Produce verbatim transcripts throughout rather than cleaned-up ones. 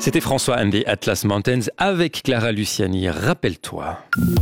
C'était François and the Atlas Mountains avec Clara Luciani, rappelle-toi.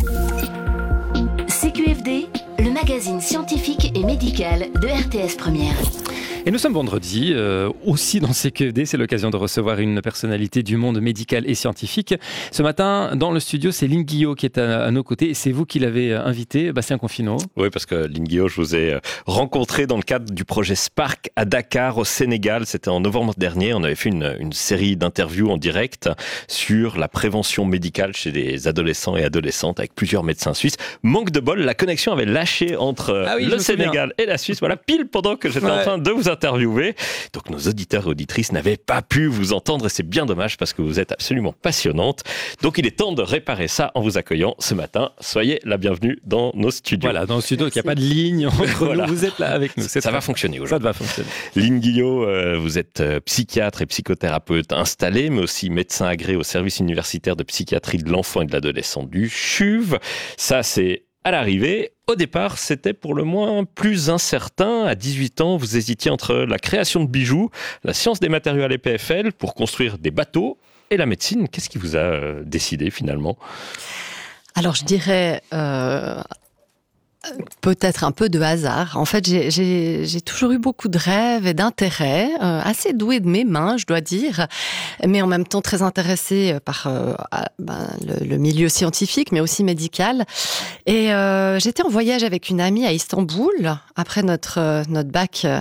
C Q F D, le magazine scientifique et médical de R T S Première. Et nous sommes vendredi, euh, aussi dans C Q F D, c'est l'occasion de recevoir une personnalité du monde médical et scientifique. Ce matin, dans le studio, c'est Lynn Guillot qui est à, à nos côtés et c'est vous qui l'avez invité, Bastien Confino. Oui, parce que Lynn Guillot, je vous ai rencontré dans le cadre du projet Spark à Dakar, au Sénégal. C'était en novembre dernier. On avait fait une, une série d'interviews en direct sur la prévention médicale chez les adolescents et adolescentes avec plusieurs médecins suisses. Manque de bol, la connexion avait lâché entre ah oui, le Sénégal et la Suisse. Voilà, pile pendant que j'étais ouais. en train de vous interviewé. Donc nos auditeurs et auditrices n'avaient pas pu vous entendre et c'est bien dommage parce que vous êtes absolument passionnante. Donc il est temps de réparer ça en vous accueillant ce matin. Soyez la bienvenue dans nos studios. Voilà, dans le studio, il n'y a pas de ligne entre voilà. nous. Vous êtes là avec nous. C'est ça va fonctionner aujourd'hui. Ça va fonctionner. Lynn Guillot, euh, vous êtes euh, psychiatre et psychothérapeute installé, mais aussi médecin agréé au service universitaire de psychiatrie de l'enfant et de l'adolescent du C H U V. Ça, c'est à l'arrivée. Au départ, c'était pour le moins plus incertain. À dix-huit ans, vous hésitiez entre la création de bijoux, la science des matériaux à l'E P F L pour construire des bateaux et la médecine. Qu'est-ce qui vous a euh, décidé finalement ? Alors, je dirais... Euh... Peut-être un peu de hasard. En fait, j'ai, j'ai, j'ai toujours eu beaucoup de rêves et d'intérêts, euh, assez douée de mes mains, je dois dire, mais en même temps très intéressée par euh, ben, le, le milieu scientifique, mais aussi médical. Et euh, j'étais en voyage avec une amie à Istanbul, après notre, euh, notre bac euh,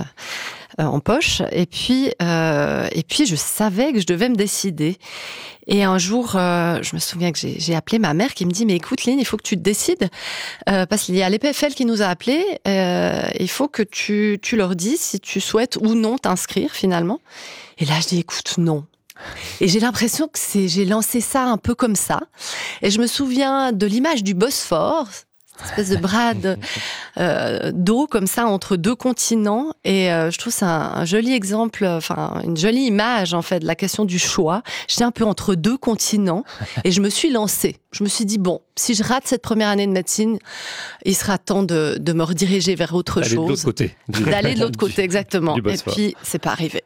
en poche, et puis, euh, et puis je savais que je devais me décider. Et un jour, euh, je me souviens que j'ai, j'ai appelé ma mère qui me dit « Mais écoute Lynn, il faut que tu te décides, euh, parce qu'il y a l'E P F L qui nous a appelés, euh, il faut que tu, tu leur dises si tu souhaites ou non t'inscrire finalement. » Et là, je dis « Écoute, non. » Et j'ai l'impression que c'est, j'ai lancé ça un peu comme ça. Et je me souviens de l'image du Bosphore, cette espèce de bras de, euh, d'eau comme ça entre deux continents, et euh, je trouve ça un, un joli exemple, enfin une jolie image en fait de la question du choix. J'étais un peu entre deux continents et je me suis lancée. Je me suis dit bon, si je rate cette première année de médecine, il sera temps de, de me rediriger vers autre D'aller chose. De l'autre côté. Du, D'aller de l'autre côté, exactement. Et puis c'est pas arrivé.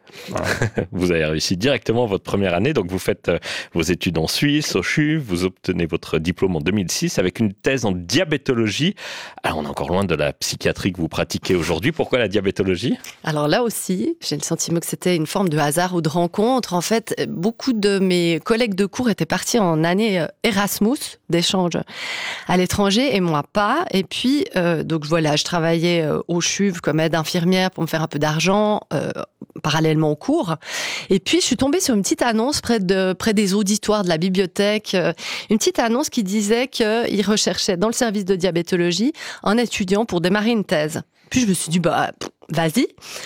Vous avez réussi directement votre première année, donc vous faites vos études en Suisse, au C H U V, vous obtenez votre diplôme en deux mille six avec une thèse en diabétologie. Alors, on est encore loin de la psychiatrie que vous pratiquez aujourd'hui. Pourquoi la diabétologie ? Alors là aussi, j'ai le sentiment que c'était une forme de hasard ou de rencontre. En fait, beaucoup de mes collègues de cours étaient partis en année Erasmus, d'échange à l'étranger, et moi pas. Et puis, euh, donc voilà, je travaillais au C H U V comme aide infirmière pour me faire un peu d'argent, euh, parallèlement au cours. Et puis, je suis tombée sur une petite annonce près, de, près des auditoires de la bibliothèque, euh, une petite annonce qui disait qu'ils recherchaient dans le service de diabétologie un étudiant pour démarrer une thèse. Puis je me suis dit, bah, pff, vas-y.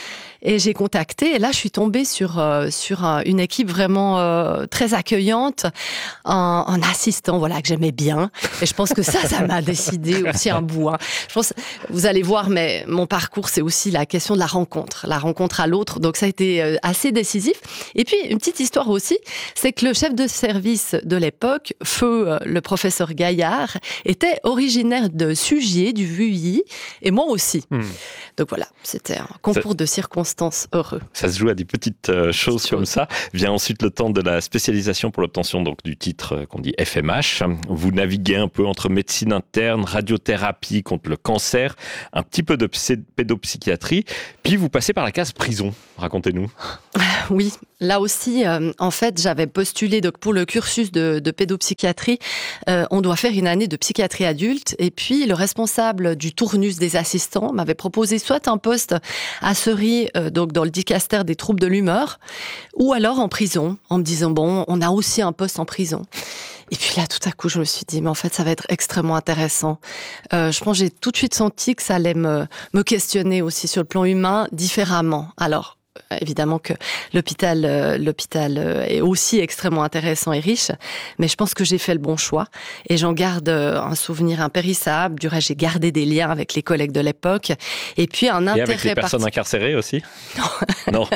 Et j'ai contacté, et là je suis tombée sur, euh, sur un, une équipe vraiment euh, très accueillante, un, un assistant voilà, que j'aimais bien. Et je pense que ça, ça m'a décidé aussi un bout. Hein. Je pense, vous allez voir, mais mon parcours, c'est aussi la question de la rencontre, la rencontre à l'autre. Donc ça a été euh, assez décisif. Et puis, une petite histoire aussi, c'est que le chef de service de l'époque, feu euh, le professeur Gaillard, était originaire de Sugier, du Vuilly, et moi aussi. Hmm. Donc voilà, c'était un concours ça... de circonstances. Heureux. Ça se joue à des petites euh, choses comme ça. Vient ensuite le temps de la spécialisation pour l'obtention donc du titre euh, qu'on dit F M H. Vous naviguez un peu entre médecine interne, radiothérapie contre le cancer, un petit peu de pédopsychiatrie, puis vous passez par la case prison. Racontez-nous. Oui, là aussi, euh, en fait, j'avais postulé donc pour le cursus de, de pédopsychiatrie. Euh, on doit faire une année de psychiatrie adulte, et puis le responsable du tournus des assistants m'avait proposé soit un poste à Cery, euh, donc dans le dicaster des troubles de l'humeur, ou alors en prison, en me disant bon, on a aussi un poste en prison. Et puis là, tout à coup, je me suis dit, mais en fait, ça va être extrêmement intéressant. Euh, je pense que j'ai tout de suite senti que ça allait me, me questionner aussi sur le plan humain différemment. Alors, évidemment que l'hôpital, euh, l'hôpital euh, est aussi extrêmement intéressant et riche, mais je pense que j'ai fait le bon choix et j'en garde euh, un souvenir impérissable. Du reste, j'ai gardé des liens avec les collègues de l'époque et puis un intérêt. Et avec les personnes parti... incarcérées aussi ? Non. Non.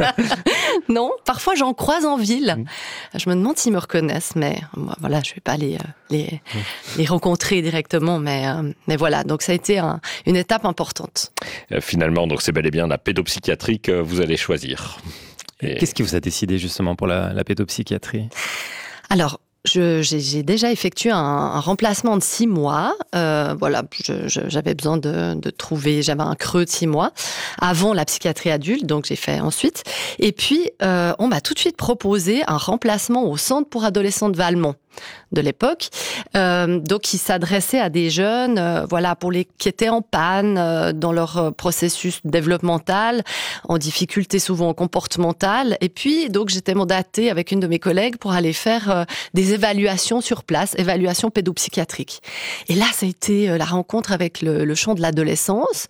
Non, parfois j'en croise en ville. Mmh. Je me demande s'ils me reconnaissent, mais moi, voilà, je vais pas les, les, mmh. les rencontrer directement, mais, euh, mais voilà, donc ça a été un, une étape importante. Euh, finalement, donc c'est bel et bien la pédopsychiatrie que vous allez choisir. Et... Qu'est-ce qui vous a décidé justement pour la, la pédopsychiatrie ? Alors, Je, j'ai, j'ai déjà effectué un, un remplacement de six mois. Euh, voilà, je, je, j'avais besoin de, de trouver, j'avais un creux de six mois avant la psychiatrie adulte, donc j'ai fait ensuite. Et puis, euh, on m'a tout de suite proposé un remplacement au centre pour adolescents de Valmont de l'époque, euh, donc qui s'adressait à des jeunes, euh, voilà, pour les qui étaient en panne euh, dans leur processus développemental, en difficulté souvent comportementale. Et puis, donc, j'étais mandatée avec une de mes collègues pour aller faire euh, des évaluations sur place, évaluations pédopsychiatriques. Et là, ça a été euh, la rencontre avec le, le champ de l'adolescence,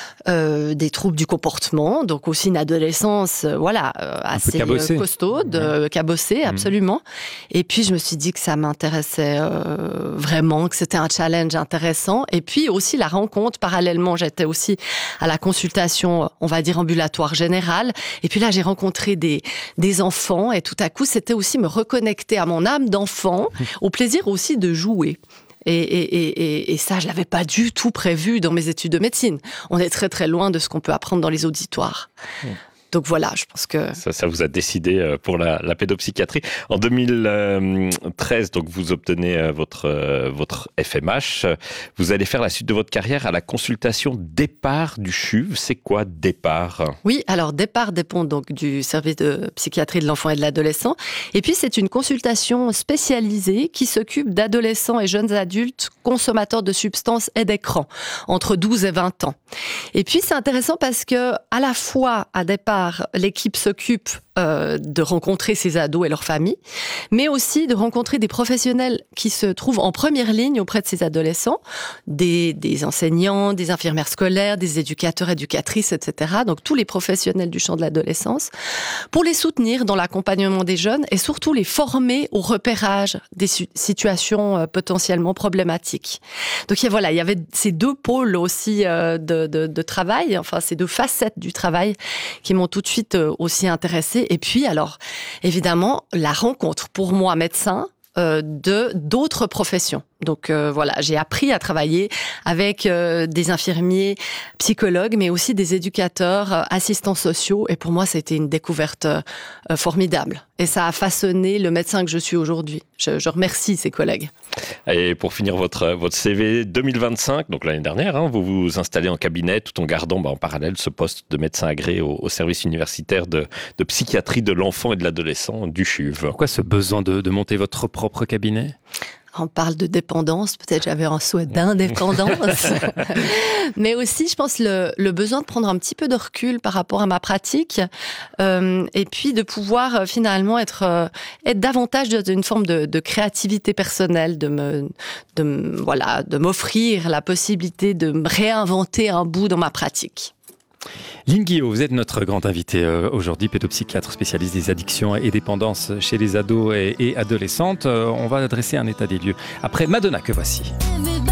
euh, des troubles du comportement, donc aussi une adolescence, euh, voilà, euh, assez euh, costaude, euh, cabossée, absolument. Mmh. Et puis, je me suis dit que ça m'intéressait euh, vraiment, que c'était un challenge intéressant. Et puis aussi la rencontre, parallèlement, j'étais aussi à la consultation, on va dire ambulatoire générale. Et puis là, j'ai rencontré des, des enfants et tout à coup, c'était aussi me reconnecter à mon âme d'enfant, au plaisir aussi de jouer. Et, et, et, et ça, je l'avais pas du tout prévu dans mes études de médecine. On est très très loin de ce qu'on peut apprendre dans les auditoires. Mmh. Donc voilà, je pense que... Ça, ça vous a décidé pour la, la pédopsychiatrie. En deux mille treize, donc, vous obtenez votre, votre F M H. Vous allez faire la suite de votre carrière à la consultation départ du C H U V. C'est quoi départ ? Oui, alors départ dépend donc du service de psychiatrie de l'enfant et de l'adolescent. Et puis c'est une consultation spécialisée qui s'occupe d'adolescents et jeunes adultes consommateurs de substances et d'écran, entre douze et vingt ans. Et puis c'est intéressant parce que à la fois à départ, l'équipe s'occupe euh, de rencontrer ces ados et leurs familles, mais aussi de rencontrer des professionnels qui se trouvent en première ligne auprès de ces adolescents, des, des enseignants, des infirmières scolaires, des éducateurs, éducatrices, et cetera. Donc tous les professionnels du champ de l'adolescence, pour les soutenir dans l'accompagnement des jeunes et surtout les former au repérage des su- situations euh, potentiellement problématiques. Donc voilà, il y avait ces deux pôles aussi euh, de, de, de travail, enfin ces deux facettes du travail qui m'ont tout de suite aussi intéressée. Et puis, alors, évidemment, la rencontre, pour moi, médecin, euh, de d'autres professions. Donc euh, voilà, j'ai appris à travailler avec euh, des infirmiers, psychologues, mais aussi des éducateurs, euh, assistants sociaux. Et pour moi, ça a été une découverte euh, formidable. Et ça a façonné le médecin que je suis aujourd'hui. Je, je remercie ces collègues. Et pour finir votre, votre C V deux mille vingt-cinq, donc l'année dernière, hein, vous vous installez en cabinet tout en gardant bah, en parallèle ce poste de médecin agréé au, au service universitaire de, de psychiatrie de l'enfant et de l'adolescent du C H U V. Pourquoi ce besoin de, de monter votre propre cabinet ? On parle de dépendance, peut-être j'avais un souhait d'indépendance, mais aussi je pense le, le besoin de prendre un petit peu de recul par rapport à ma pratique euh, et puis de pouvoir euh, finalement être, euh, être davantage dans une forme de, de créativité personnelle, de, me, de, voilà, de m'offrir la possibilité de me réinventer un bout dans ma pratique. Lynn Guillot, vous êtes notre grand invité aujourd'hui, pédopsychiatre spécialiste des addictions et dépendances chez les ados et, et adolescentes. On va adresser un état des lieux après Madonna que voici.